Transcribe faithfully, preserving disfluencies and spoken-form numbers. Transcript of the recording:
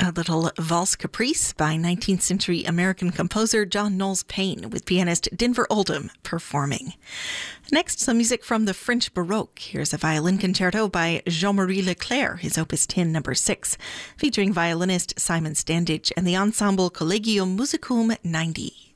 A little Valse Caprice by nineteenth century American composer John Knowles Paine with pianist Denver Oldham performing. Next, some music from the French Baroque. Here's a violin concerto by Jean-Marie Leclerc, his Opus ten, number six, featuring violinist Simon Standage and the ensemble Collegium Musicum ninety.